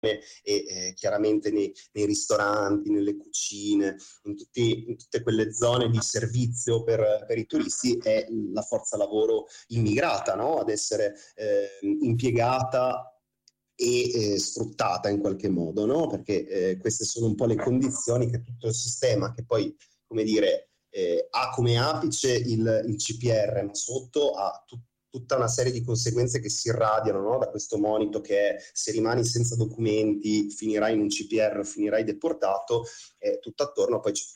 chiaramente nei ristoranti, nelle cucine, in tutte quelle zone di servizio per i turisti, è la forza lavoro immigrata, no? Ad essere impiegata e sfruttata in qualche modo, no? Perché queste sono un po' le condizioni che tutto il sistema, che poi, come dire, ha come apice il CPR, ma sotto ha tutta una serie di conseguenze che si irradiano, no? Da questo monito che è: se rimani senza documenti finirai in un CPR, finirai deportato, tutto attorno poi c'è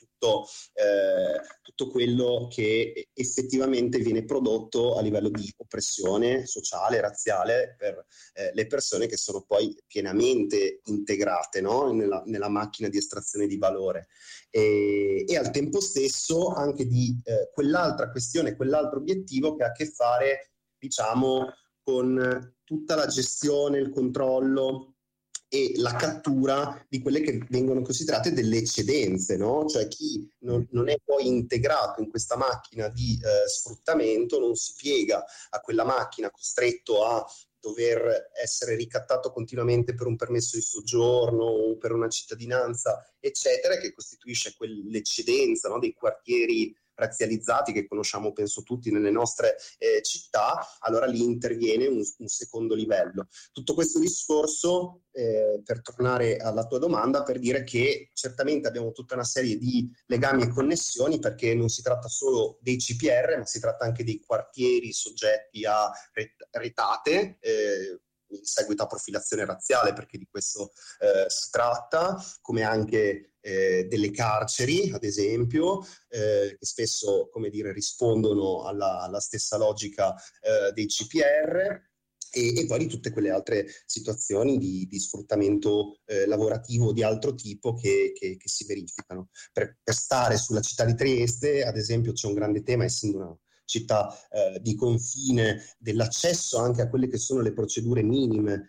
tutto quello che effettivamente viene prodotto a livello di oppressione sociale, razziale, per le persone che sono poi pienamente integrate, no? nella macchina di estrazione di valore. E al tempo stesso anche di quell'altra questione, quell'altro obiettivo che ha a che fare, diciamo, con tutta la gestione, il controllo e la cattura di quelle che vengono considerate delle eccedenze, no? Cioè chi non è poi integrato in questa macchina di sfruttamento non si piega a quella macchina, costretto a dover essere ricattato continuamente per un permesso di soggiorno o per una cittadinanza, eccetera, che costituisce quell'eccedenza, no, dei quartieri razzializzati che conosciamo, penso tutti, nelle nostre città. Allora lì interviene un secondo livello. Tutto questo discorso, per tornare alla tua domanda, per dire che certamente abbiamo tutta una serie di legami e connessioni, perché non si tratta solo dei CPR, ma si tratta anche dei quartieri soggetti a retate, in seguito a profilazione razziale, perché di questo si tratta, come anche delle carceri, ad esempio, che spesso, come dire, rispondono alla stessa logica dei CPR, e poi di tutte quelle altre situazioni di sfruttamento lavorativo di altro tipo che si verificano. Per stare sulla città di Trieste, ad esempio, c'è un grande tema, essendo una città di confine, dell'accesso anche a quelle che sono le procedure minime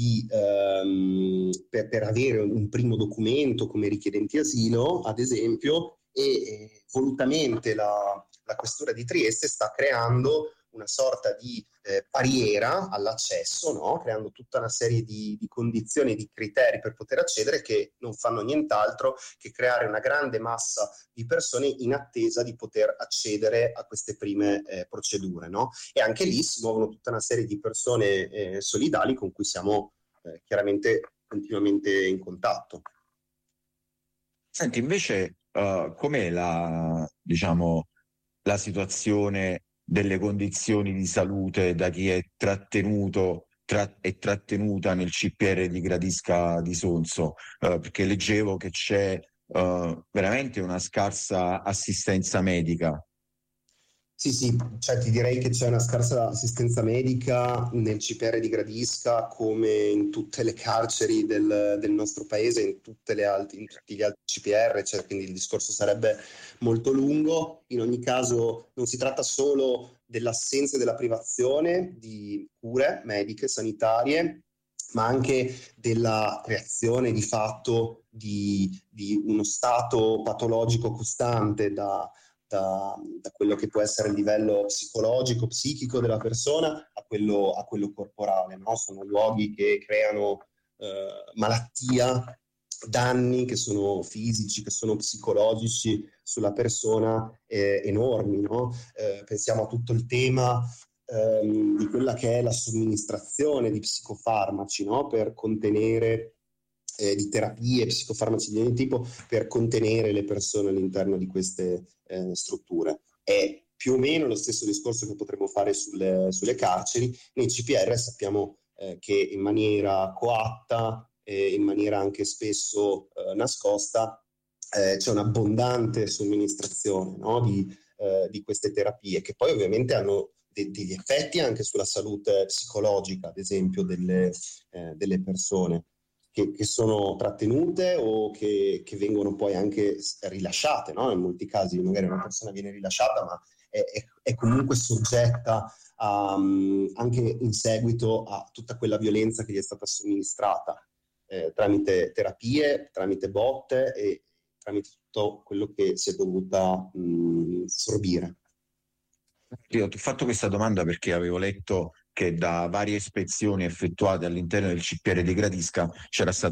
per avere un primo documento come richiedenti asilo, ad esempio, e volutamente la Questura di Trieste sta creando una sorta di barriera all'accesso, no? Creando tutta una serie di condizioni, di criteri per poter accedere, che non fanno nient'altro che creare una grande massa di persone in attesa di poter accedere a queste prime procedure, no? E anche lì si muovono tutta una serie di persone solidali con cui siamo chiaramente continuamente in contatto. Senti, invece, com'è diciamo, la situazione delle condizioni di salute da chi è trattenuto e trattenuta nel CPR di Gradisca di Sonzo? Perché leggevo che c'è veramente una scarsa assistenza medica. Sì, cioè ti direi che c'è una scarsa assistenza medica nel CPR di Gradisca, come in tutte le carceri del nostro paese, in tutti gli altri CPR, cioè, quindi il discorso sarebbe molto lungo. In ogni caso non si tratta solo dell'assenza e della privazione di cure mediche, sanitarie, ma anche della creazione di fatto di uno stato patologico costante da quello che può essere il livello psicologico, psichico della persona a quello corporale, no? Sono luoghi che creano malattia, danni che sono fisici, che sono psicologici sulla persona, enormi, no? Pensiamo a tutto il tema di quella che è la somministrazione di psicofarmaci, no? Per contenere di terapie, psicofarmaci di ogni tipo, per contenere le persone all'interno di queste strutture. È più o meno lo stesso discorso che potremmo fare sulle carceri. Nei CPR sappiamo che in maniera coatta e in maniera anche spesso nascosta c'è un'abbondante somministrazione, no? Di queste terapie, che poi ovviamente hanno degli effetti anche sulla salute psicologica, ad esempio, delle persone che sono trattenute o che vengono poi anche rilasciate, no? In molti casi magari una persona viene rilasciata, ma è comunque soggetta anche in seguito a tutta quella violenza che gli è stata somministrata tramite terapie, tramite botte e tramite tutto quello che si è dovuta sorbire. Io ti ho fatto questa domanda perché avevo letto che da varie ispezioni effettuate all'interno del CPR di Gradisca c'era stato